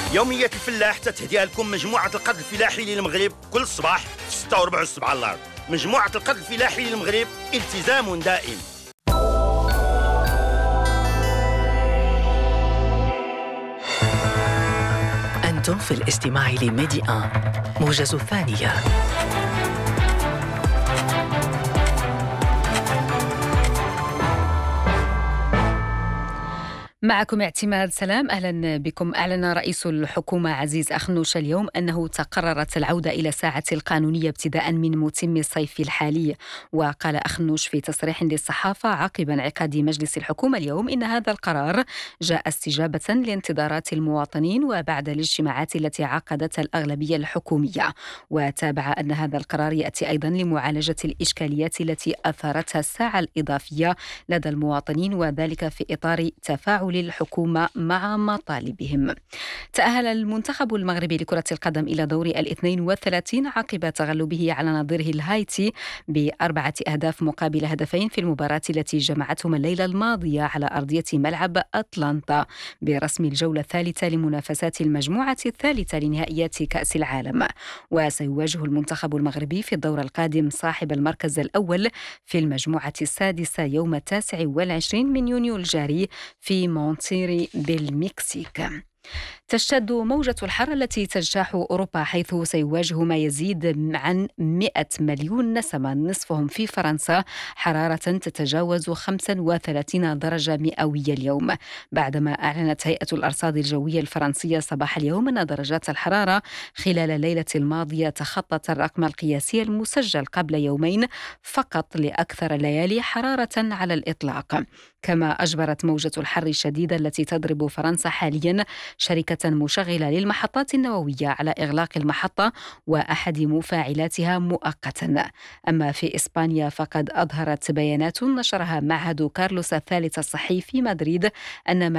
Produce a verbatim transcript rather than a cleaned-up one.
يومية الفلاح تتهديها لكم مجموعة القرض الفلاحي للمغرب كل صباح في ستة وربع الصبح على الأرض. مجموعة القرض الفلاحي للمغرب، التزام دائم. أنتم في الاستماع لميدي آن موجز الثانية. معكم اعتماد سلام، أهلا بكم. أعلن رئيس الحكومة عزيز أخنوش اليوم أنه تقررت العودة إلى الساعة القانونية ابتداء من موسم الصيف الحالي. وقال أخنوش في تصريح للصحافة عقب انعقاد مجلس الحكومة اليوم إن هذا القرار جاء استجابة لانتظارات المواطنين وبعد الاجتماعات التي عقدتها الأغلبية الحكومية. وتابع أن هذا القرار يأتي أيضا لمعالجة الإشكاليات التي أثارتها الساعة الإضافية لدى المواطنين، وذلك في إطار تفاعل للحكومة مع مطالبهم. تأهل المنتخب المغربي لكرة القدم إلى دور الاثنين والثلاثين عقب تغلبه على نظيره الهايتي بأربعة أهداف مقابل هدفين في المباراة التي جمعتهم الليلة الماضية على أرضية ملعب أتلانتا برسم الجولة الثالثة لمنافسات المجموعة الثالثة لنهائيات كأس العالم. وسيواجه المنتخب المغربي في الدور القادم صاحب المركز الأول في المجموعة السادسة يوم التاسع والعشرين من يونيو الجاري في مونتيري بالمكسيك. تشتد موجة الحر التي تجتاح أوروبا، حيث سيواجه ما يزيد عن مئة مليون نسمة نصفهم في فرنسا حرارة تتجاوز خمسة وثلاثين درجة مئوية اليوم، بعدما أعلنت هيئة الأرصاد الجوية الفرنسية صباح اليوم أن درجات الحرارة خلال الليلة الماضية تخطت الرقم القياسي المسجل قبل يومين فقط لأكثر الليالي حرارة على الإطلاق. كما أجبرت موجة الحر الشديدة التي تضرب فرنسا حاليا شركة مشغلة للمحطات النووية على إغلاق المحطة وأحد مفاعلاتها مؤقتا. أما في إسبانيا فقد أظهرت بيانات نشرها معهد كارلوس الثالث الصحي في مدريد أن